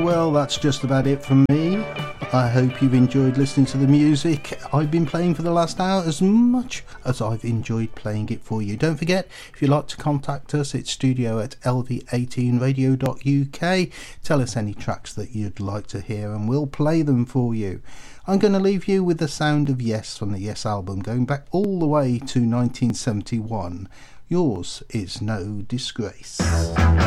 Well, that's just about it from me. I hope you've enjoyed listening to the music I've been playing for the last hour as much as I've enjoyed playing it for you. Don't forget, if you'd like to contact us, it's studio@lv18radio.uk. Tell us any tracks that you'd like to hear and we'll play them for you. I'm going to leave you with the sound of Yes from the Yes album, going back all the way to 1971. Yours is No Disgrace.